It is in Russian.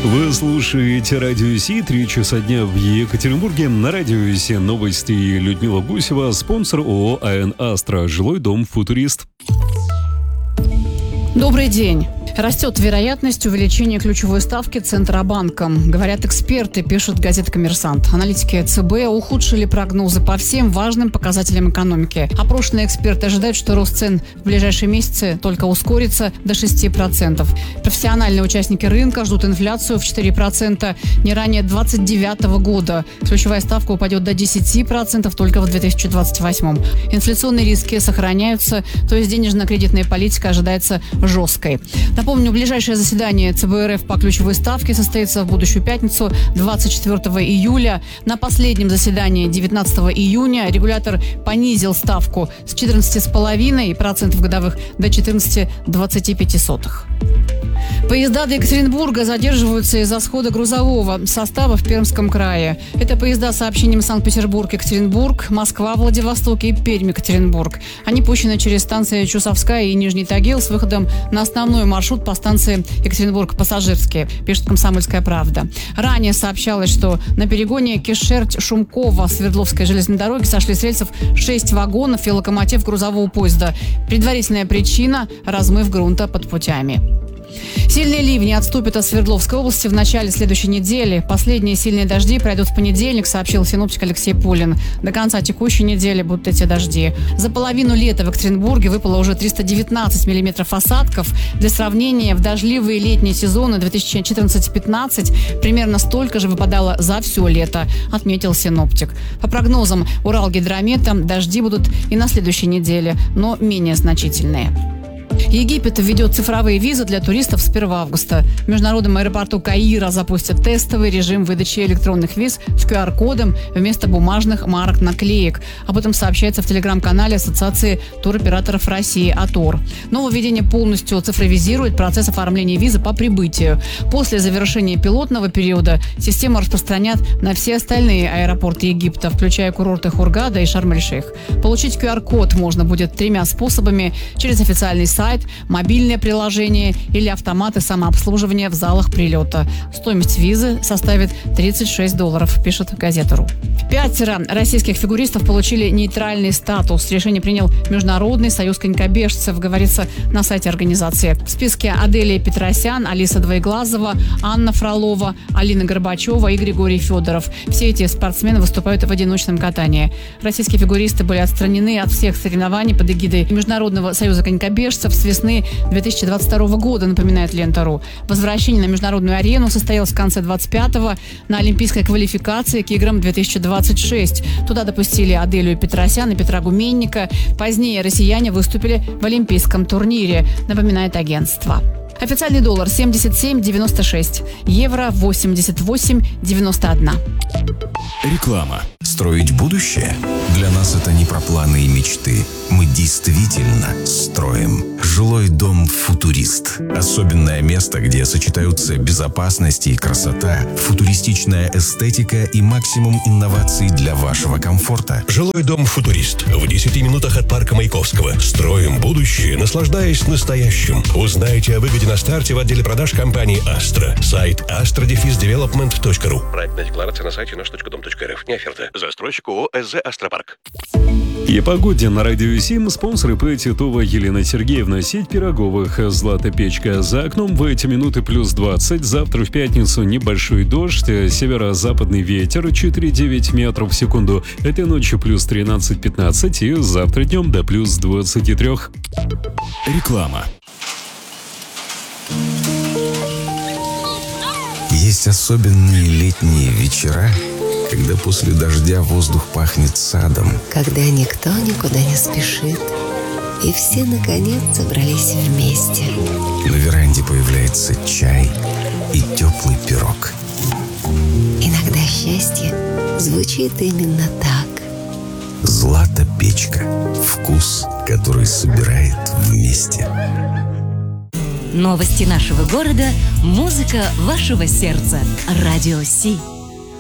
Вы слушаете Радио Си, 3 часа дня в Екатеринбурге. На Радио Си новости. Людмила Гусева, спонсор ООО АН «Астра», жилой дом «Футурист». Добрый день. Растет вероятность увеличения ключевой ставки Центробанком. Говорят эксперты, пишет газета «Коммерсант». Аналитики ЦБ ухудшили прогнозы по всем важным показателям экономики. Опрошенные эксперты ожидают, что рост цен в ближайшие месяцы только ускорится до 6%. Профессиональные участники рынка ждут инфляцию в 4% не ранее 2029 года. Ключевая ставка упадет до 10% только в 2028. Инфляционные риски сохраняются, то есть денежно-кредитная политика ожидается жесткой. Напомню, ближайшее заседание ЦБ РФ по ключевой ставке состоится в будущую пятницу, 24 июля. На последнем заседании 19 июня регулятор понизил ставку с 14,5% годовых до 14,25%. Поезда до Екатеринбурга задерживаются из-за схода грузового состава в Пермском крае. Это поезда с сообщением Санкт-Петербург-Екатеринбург, Москва-Владивосток и Пермь-Екатеринбург. Они пущены через станции Чусовская и Нижний Тагил с выходом на основной маршрут по станции Екатеринбург-Пассажирский, пишет «Комсомольская правда». Ранее сообщалось, что на перегоне Кишерть-Шумкова Свердловской железной дороги сошли с рельсов 6 вагонов и локомотив грузового поезда. Предварительная причина – размыв грунта под путями. Сильные ливни отступят от Свердловской области в начале следующей недели. Последние сильные дожди пройдут в понедельник, сообщил синоптик Алексей Пулин. До конца текущей недели будут эти дожди. За половину лета в Екатеринбурге выпало уже 319 миллиметров осадков. Для сравнения, в дождливые летние сезоны 2014-15 примерно столько же выпадало за все лето, отметил синоптик. По прогнозам Уралгидромета, дожди будут и на следующей неделе, но менее значительные. Египет введет цифровые визы для туристов с 1 августа. В международном аэропорту Каира запустят тестовый режим выдачи электронных виз с QR-кодом вместо бумажных марок-наклеек. Об этом сообщается в телеграм-канале Ассоциации туроператоров России «АТОР». Нововведение полностью цифровизирует процесс оформления визы по прибытию. После завершения пилотного периода систему распространят на все остальные аэропорты Египта, включая курорты Хургада и Шарм-эль-Шейх. Получить QR-код можно будет 3 способами: через официальный сайт, мобильное приложение или автоматы самообслуживания в залах прилета. Стоимость визы составит $36, пишет газета.ру. 5 российских фигуристов получили нейтральный статус. Решение принял Международный союз конькобежцев, говорится на сайте организации. В списке Аделия Петросян, Алиса Двоеглазова, Анна Фролова, Алина Горбачева и Григорий Федоров. Все эти спортсмены выступают в одиночном катании. Российские фигуристы были отстранены от всех соревнований под эгидой Международного союза конькобежцев с весны 2022 года, напоминает Лента.ру. Возвращение на международную арену состоялось в конце 25-го на олимпийской квалификации к играм 2026. Туда допустили Аделию Петросян и Петра Гуменника. Позднее россияне выступили в олимпийском турнире, напоминает агентство. Официальный доллар 77,96, евро 88,91. Реклама. Строить будущее? Для нас это не про планы и мечты. Мы действительно строим. Жилой дом «Футурист». Особенное место, где сочетаются безопасность и красота, футуристичная эстетика и максимум инноваций для вашего комфорта. Жилой дом «Футурист» в 10 минутах от парка Маяковского. Строим будущее, наслаждаясь настоящим. Узнайте о выгоде на старте в отделе продаж компании «Астра». Сайт astra-development.ru. Проектная декларация на сайте наш.дом.рф. Не оферта. Застройщик ООО «СЗ Астропарк». И погоде на Радио Сим. Спонсоры П. Титова Елена Сергеевна. Сеть пироговых «Злата печка». За окном в эти минуты плюс 20. Завтра в пятницу небольшой дождь. Северо-западный ветер 4,9 метров в секунду. Этой ночью плюс 13-15. И завтра днем до плюс 23. Реклама. Есть особенные летние вечера, когда после дождя воздух пахнет садом. Когда никто никуда не спешит, и все, наконец, собрались вместе. На веранде появляется чай и теплый пирог. Иногда счастье звучит именно так. «Злата печка». Вкус, который собирает вместе. Новости нашего города, музыка вашего сердца. Радио Си.